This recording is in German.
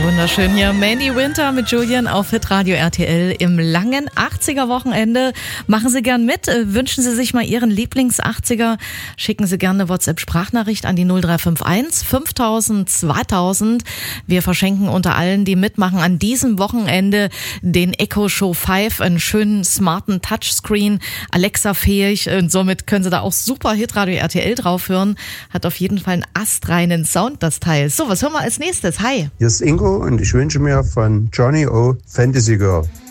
Wunderschön hier. Mandy Winter mit Julian auf Hitradio RTL im langen 80er-Wochenende. Machen Sie gern mit. Wünschen Sie sich mal Ihren Lieblings-80er. Schicken Sie gerne eine WhatsApp-Sprachnachricht an die 0351 5000 2000. Wir verschenken unter allen, die mitmachen, an diesem Wochenende den Echo Show 5, einen schönen, smarten Touchscreen, Alexa-fähig. Und somit können Sie da auch super Hitradio RTL drauf hören. Hat auf jeden Fall einen astreinen Sound, das Teil. So, was hören wir als nächstes? Hi. Hier ist Ingo und ich wünsche mir von Johnny O. Fantasy Girl.